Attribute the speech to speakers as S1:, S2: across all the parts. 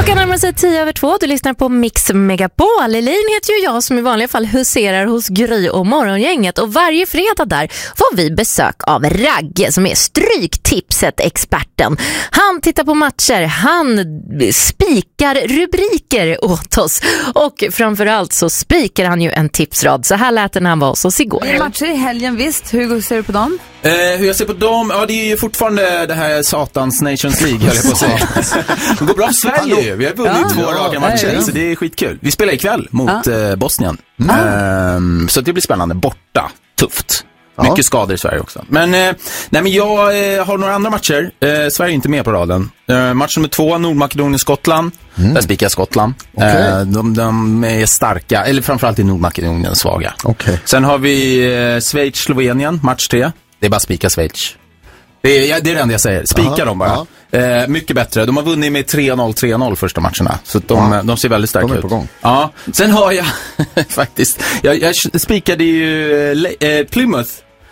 S1: Klockan närmar sig 10:02. Du lyssnar på Mix Megapol. Elin heter ju jag som i vanliga fall huserar hos Gry och Morgongänget. Och varje fredag där får vi besök av Ragge som är Stryktipset-experten. Han tittar på matcher, han spikar rubriker åt oss. Och framförallt så spikar han ju en tipsrad. Så här lät det när han var hos oss igår.
S2: Det är matcher i helgen, visst. Hur ser du på dem?
S3: Hur jag ser på dem? Ja, det är ju fortfarande det här satans Nations League, höll jag på att säga. Det går bra för Sverige ju. Vi har vunnit 2 raka matcher, så det är skitkul. Vi spelar ikväll mot Bosnien. Så det blir spännande. Borta. Tufft. Mycket skador i Sverige också. Men jag har några andra matcher. Sverige är inte med på raden. Match nummer 2, Nordmakedonien-Skottland. Där spikar jag Skottland. De är starka, eller framförallt i Nordmakedonien svaga. Sen har vi Schweiz-Slovenien, match 3. Det är bara spika Schweiz. Det är det enda jag säger. Spika dem bara. Mycket bättre. De har vunnit med 3-0 första matcherna. Så de ser väldigt starka ut. Ja. Sen har jag faktiskt jag spikade ju Plymouth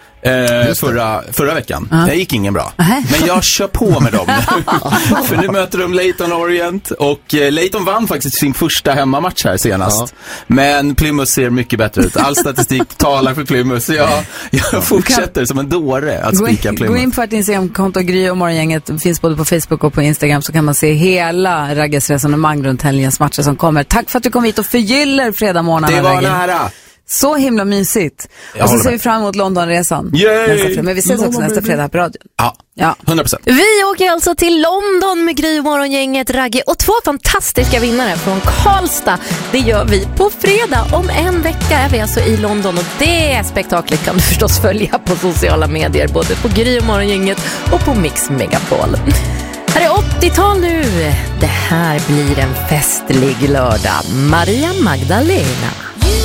S3: förra veckan. Det gick ingen bra. Men jag kör på med dem. För nu möter de Leyton Orient. Och Leyton vann faktiskt sin första hemmamatch här senast. Men Plymouth ser mycket bättre ut. All statistik talar för Plymouth. Så jag fortsätter som en dåre att spika Plymouth.
S2: Gå in på ett Instagram-konto, Gry och Morgongänget. Finns både på Facebook och på Instagram. Så kan man se hela Ragges resonemang runt helgens matcher som kommer. Tack för att du kom hit och förgyller fredag morgon.
S3: Det var nära.
S2: Så himla mysigt. Och så ser vi fram emot Londonresan. Men vi ses också nästa fredag på radion.
S3: Ja, 100%.
S1: Vi åker alltså till London med Gry och Morgongänget, Ragge och 2 fantastiska vinnare från Karlstad. Det gör vi på fredag. Om en vecka är vi alltså i London och det spektaklet kan du förstås följa på sociala medier, både på Gry och Morgongänget och på Mix Megapol. Här är 80-tal nu. Det här blir en festlig lördag. Maria Magdalena.